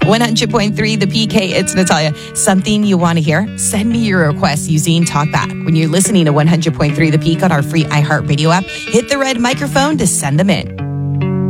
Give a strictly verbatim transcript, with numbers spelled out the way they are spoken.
one hundred point three The P K, it's Natalia. Something you want to hear? Send me your request using TalkBack. When you're listening to one hundred point three The Peak on our free iHeartRadio app, hit the red microphone to send them in.